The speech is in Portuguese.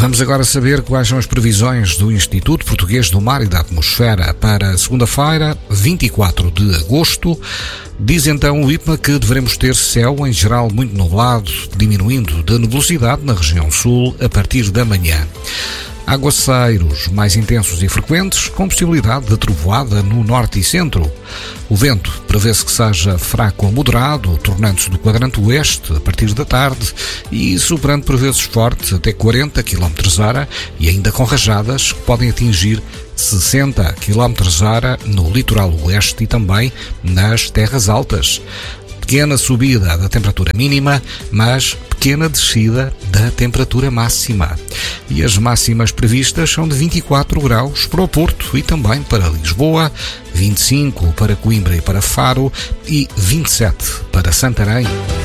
Vamos agora saber quais são as previsões do Instituto Português do Mar e da Atmosfera para segunda-feira, 24 de agosto. Diz então o IPMA que deveremos ter céu em geral muito nublado, diminuindo de nebulosidade na região sul a partir da manhã. Aguaceiros mais intensos e frequentes, com possibilidade de trovoada no norte e centro. O vento prevê-se que seja fraco a moderado, tornando-se do quadrante oeste a partir da tarde e soprando por vezes forte até 40 km/h e ainda com rajadas que podem atingir 60 km/h no litoral oeste e também nas terras altas. Pequena subida da temperatura mínima, mas pequena descida da temperatura máxima. E as máximas previstas são de 24 graus para o Porto e também para Lisboa, 25 para Coimbra e para Faro e 27 para Santarém.